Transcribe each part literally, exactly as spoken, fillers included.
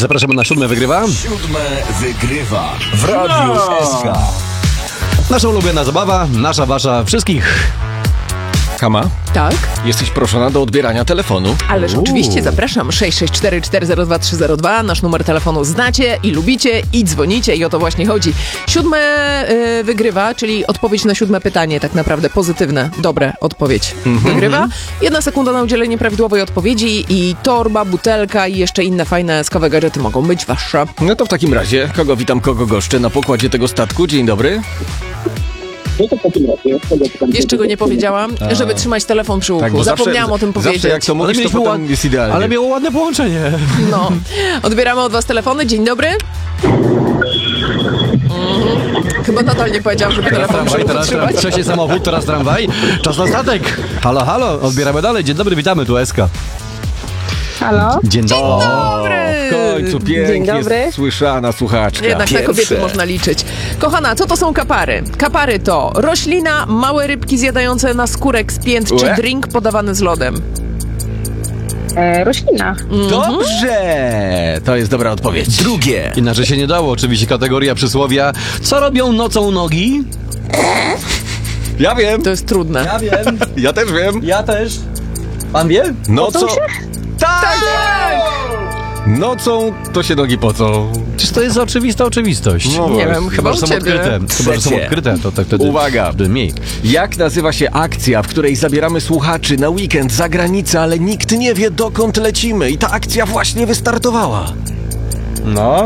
Zapraszamy na siódme wygrywa. Siódme wygrywa w Radiu No. S K. Nasza ulubiona zabawa, nasza, wasza, wszystkich. Kama, Tak, jesteś proszona do odbierania telefonu. ależ Uuu. oczywiście zapraszam. sześć sześć cztery cztery zero dwa trzy zero dwa. Nasz numer telefonu znacie i lubicie i dzwonicie i o to właśnie chodzi. Siódme y, wygrywa, czyli odpowiedź na siódme pytanie, tak naprawdę pozytywne, dobre odpowiedź wygrywa. Jedna sekunda na udzielenie prawidłowej odpowiedzi i torba, butelka i jeszcze inne fajne skowe gadżety mogą być wasze. No to w takim razie, kogo witam, kogo goszczę na pokładzie tego statku. Dzień dobry. Jeszcze go nie powiedziałam, żeby trzymać telefon przy uchu. Tak, bo Zapomniałam zawsze, o tym powiedzieć. Zawsze jak to mówisz, to mieliśmy potem ład- jest idealnie. Ale miało ładne połączenie. No. Odbieramy od was telefony. Dzień dobry. Mhm. Chyba nadal nie powiedziałam, żeby telefon przy Tramwaj, uchu teraz trzymać. wcześniej samochód, teraz tramwaj. Czas na statek. Halo, halo, odbieramy dalej. Dzień dobry, witamy, tu S K. Halo? Dzień dobry. Dobry. W końcu pięknie Dzień dobry. słyszana słuchaczka. Jednak na Pierwsze. kobiety można liczyć. Kochana, co to są kapary? Kapary to roślina, małe rybki zjadające naskórek z pięt, czy Ue. drink podawany z lodem. E, roślina. Dobrze! To jest dobra odpowiedź. Drugie. Inaczej się nie dało, oczywiście kategoria przysłowia. Co robią nocą nogi? Ja wiem, To jest trudne. Ja wiem, ja też wiem. ja też. Pan wie? Nocą... Tak! Nocą to się nogi pocą. Czyż to jest oczywista oczywistość? No Nie właśnie. wiem, chyba że u są ciebie. odkryte. Chyba, że są Trzecie. odkryte, to tak wtedy... Uwaga. wtedy mniej. Jak nazywa się akcja, w której zabieramy słuchaczy na weekend za granicę, ale nikt nie wie, dokąd lecimy? I ta akcja właśnie wystartowała. No.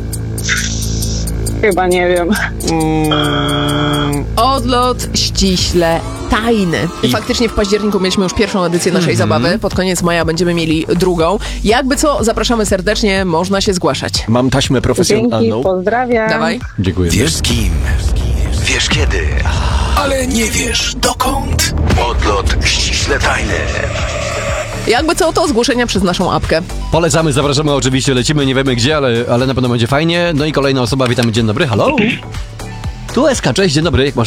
Chyba nie wiem. Mm, Odlot ściśle tajny. I faktycznie w październiku mieliśmy już pierwszą edycję naszej zabawy. Pod koniec maja będziemy mieli drugą. Jakby co, zapraszamy serdecznie, można się zgłaszać. mam taśmę Dzięki, profesjonalną. pozdrawiam. Dawaj. Dziękuję. Wiesz z kim? Wiesz kiedy? Ale nie wiesz dokąd. Odlot ściśle tajny. Jakby co, to zgłoszenia przez naszą apkę. Polecamy, zapraszamy, oczywiście lecimy, nie wiemy gdzie, ale, ale na pewno będzie fajnie. No i kolejna osoba, witamy, dzień dobry, halo? Tu S K, cześć, dzień dobry, jak masz